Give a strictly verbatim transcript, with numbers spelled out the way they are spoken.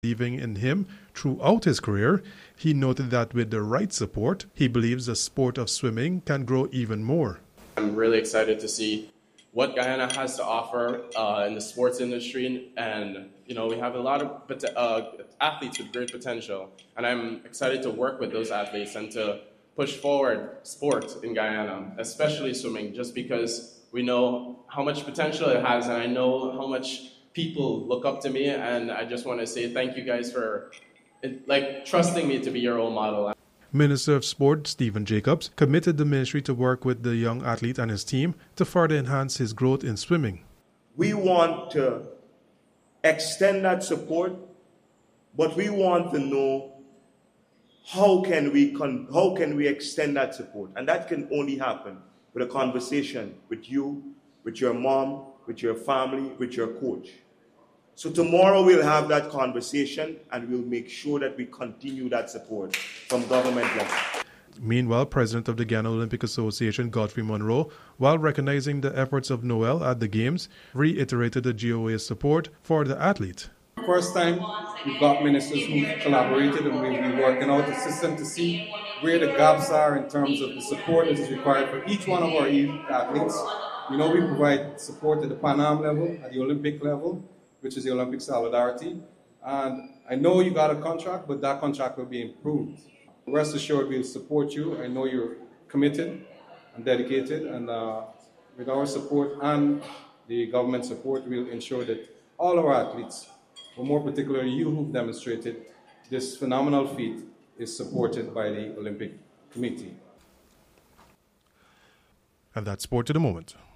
Believing in him throughout his career, he noted that with the right support, he believes the sport of swimming can grow even more. I'm really excited to see what Guyana has to offer uh, in the sports industry, and you know we have a lot of uh, athletes with great potential, and I'm excited to work with those athletes and to push forward sport in Guyana, especially swimming, just because we know how much potential it has, and I know how much people look up to me, and I just want to say thank you guys for like trusting me to be your role model. Minister of Sport Stephen Jacobs committed the ministry to work with the young athlete and his team to further enhance his growth in swimming. We want to extend that support, but we want to know how can we con- how can we extend that support, and that can only happen with a conversation with you, with your mom, with your family, with your coach. So tomorrow we'll have that conversation and we'll make sure that we continue that support from government level. Meanwhile, President of the Guyana Olympic Association, Godfrey Monroe, while recognizing the efforts of Noel at the Games, reiterated the G O A's support for the athlete. First time we've got ministers who collaborated, and we'll be working out the system to see where the gaps are in terms of the support that is required for each one of our athletes. You know, we provide support at the Pan Am level, at the Olympic level, which is the Olympic Solidarity. And I know you got a contract, but that contract will be improved. Rest assured, we'll support you. I know you're committed and dedicated, and uh, with our support and the government support, we'll ensure that all our athletes, but more particularly you who've demonstrated this phenomenal feat, is supported by the Olympic Committee. And that's Sport to the Moment.